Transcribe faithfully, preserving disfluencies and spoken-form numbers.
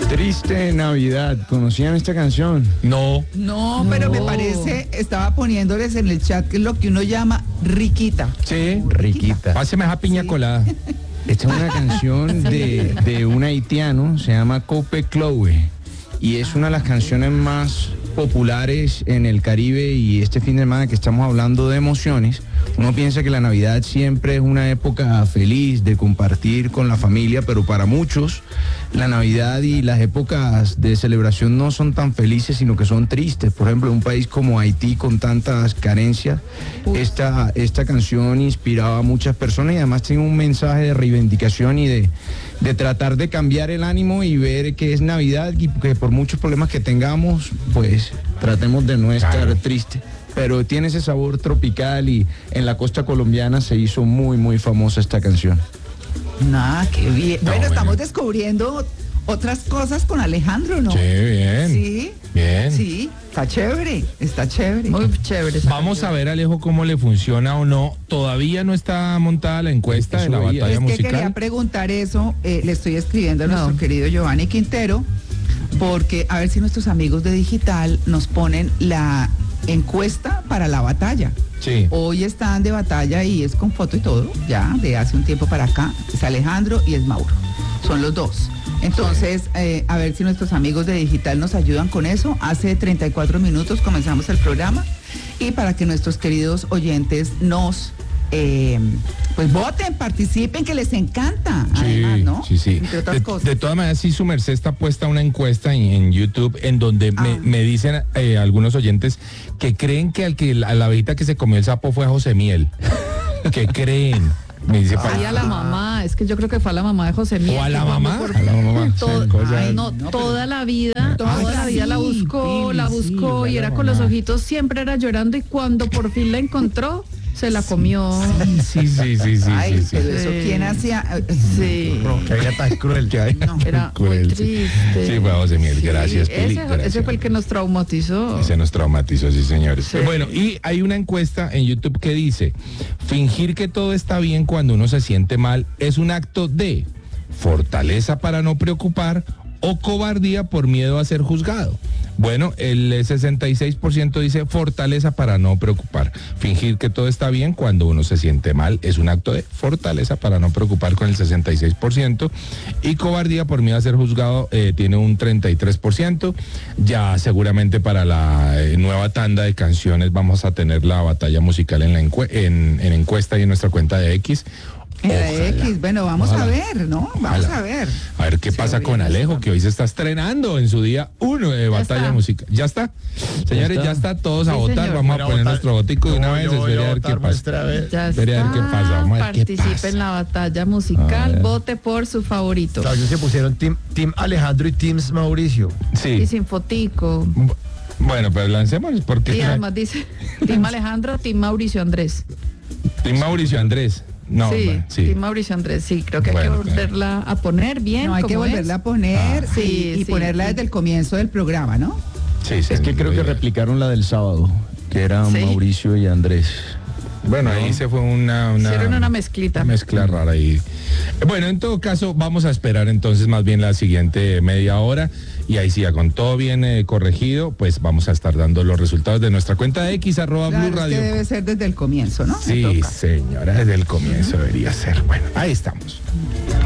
Triste Navidad. ¿Conocían esta canción? No. No, pero me parece, estaba poniéndoles en el chat que es lo que uno llama riquita. Sí. Riquita. Páseme esa piña Sí. colada. Esta es una canción de, de un haitiano, se llama Cope Chloe, y es una de las canciones más populares en el Caribe. Y este fin de semana que estamos hablando de emociones, uno piensa que la Navidad siempre es una época feliz de compartir con la familia, pero para muchos la Navidad y las épocas de celebración no son tan felices, sino que son tristes. Por ejemplo, en un país como Haití con tantas carencias, esta, esta canción inspiraba a muchas personas y además tiene un mensaje de reivindicación y de, de tratar de cambiar el ánimo y ver que es Navidad y que por muchos problemas que tengamos, pues tratemos de no estar Claro. tristes. Pero tiene ese sabor tropical y en la costa colombiana se hizo muy, muy famosa esta canción. Nada, qué bien. No, bueno, estamos bueno. descubriendo otras cosas con Alejandro, ¿no? Sí, bien. Sí. Bien. Sí, está chévere, está chévere. Muy chévere. esa Vamos a canción. ver, Alejo, cómo le funciona o no. Todavía no está montada la encuesta de la Eso veía. batalla Es que musical. quería preguntar eso, eh, le estoy escribiendo a No. nuestro querido Giovanni Quintero, porque a ver si nuestros amigos de Digital nos ponen la encuesta para la batalla. Sí. Hoy están de batalla y es con foto y todo, ya, de hace un tiempo para acá. Es Alejandro y es Mauro. Son los dos. Entonces, eh, a ver si nuestros amigos de Digital nos ayudan con eso. Hace treinta y cuatro minutos comenzamos el programa y para que nuestros queridos oyentes nos, eh, pues voten, participen, que les encanta. Además, ¿no? Sí, sí. Entre otras De, cosas. de todas maneras, sí, su merced está puesta una encuesta en, en YouTube en donde me, Ah. me dicen eh, algunos oyentes que creen que al que a la abejita que se comió el sapo fue a José Miel. ¿Qué creen? Me dice Sí, a la mamá, es que yo creo que fue a la mamá de José Miel. ¿O a la que cuando mamá? por- A la mamá. Todo- Sí, cosa- ay, no, no, pero- toda la vida, Toda toda la la vida la vida, buscó, la Pili, sí, buscó y la era mamá. con los ojitos, siempre era llorando y cuando por fin la encontró, se la comió. Sí, sí, sí, sí, Ay, sí, sí. pero eso, Sí. ¿quién hacía? Sí, Que había tan cruel. No. era muy Cruel, sí. triste. Sí, fue a José Miel, Sí, gracias, Pili, ese, gracias. ese fue el que nos traumatizó. Ese nos traumatizó, sí, señores. Sí. Bueno, y hay una encuesta en YouTube que dice, fingir que todo está bien cuando uno se siente mal es un acto de fortaleza para no preocupar o cobardía por miedo a ser juzgado. Bueno, el sesenta y seis por ciento dice fortaleza para no preocupar. Fingir que todo está bien cuando uno se siente mal es un acto de fortaleza para no preocupar con el sesenta y seis por ciento. Y cobardía por miedo a ser juzgado eh, tiene un treinta y tres por ciento. Ya seguramente para la eh, nueva tanda de canciones vamos a tener la batalla musical en, la encue- en, en encuesta y en nuestra cuenta de X. En la Ojalá. X, bueno, vamos Ojalá. a ver, ¿no? Vamos Ojalá. a ver. A ver qué pasa con Alejo, que hoy se está estrenando en su día uno de batalla está. musical. ¿Ya está? Señores, está. ya está, todos a Sí, votar. señor. Vamos a Voy a poner votar. nuestro botico de una Yo- vez. yo voy Espere a a ver qué votar pasa. nuestra vez. Ya Espere a ver qué está, pasa, vamos a ver qué participe pasa. en la batalla A musical, ver. vote por su favorito. Claro, ellos se pusieron team, team Alejandro y Team Mauricio. Y Sí. sin fotico. Bueno, pues lancémonos porque Y además dice, Team Alejandro, Team Mauricio Andrés. Team Mauricio Andrés. No, sí, bueno, sí. Team Mauricio Andrés, sí, creo que Bueno, hay que volverla a poner bien. No, hay que como volverla es. a poner Ah. Sí, y, y sí, ponerla sí. desde el comienzo del programa, ¿no? Sí, sí, Es que creo que sí. replicaron la del sábado, que era Sí. Mauricio y Andrés. Bueno, ahí se fue una, una Hicieron una mezclita. mezcla rara ahí. Bueno, en todo caso, vamos a esperar entonces más bien la siguiente media hora y ahí sí, ya con todo bien eh, corregido, pues vamos a estar dando los resultados de nuestra cuenta de X, arroba Claro, Blue es que Radio. debe ser desde el comienzo, ¿no? Sí, Me toca. señora, desde el comienzo debería ser. Bueno, ahí estamos.